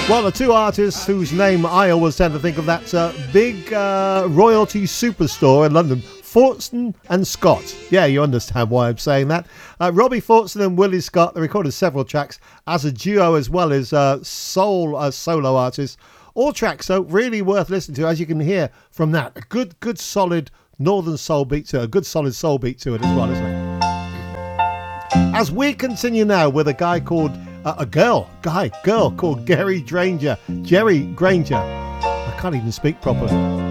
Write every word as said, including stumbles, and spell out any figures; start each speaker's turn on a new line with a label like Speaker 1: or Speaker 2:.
Speaker 1: Well, the two artists whose name I always tend to think of, that's a big uh, royalty superstore in London, Fortson and Scott. Yeah, you understand why I'm saying that. Uh, Robbie Fortson and Willie Scott, they recorded several tracks as a duo as well as uh, soul uh, solo artists. All tracks, so really worth listening to, as you can hear from that. A good, good, solid northern soul beat to it, a good solid soul beat to it as well, isn't it? As we continue now with a guy called, uh, a girl, guy, girl called Gary Granger, Jerry Granger. I can't even speak properly.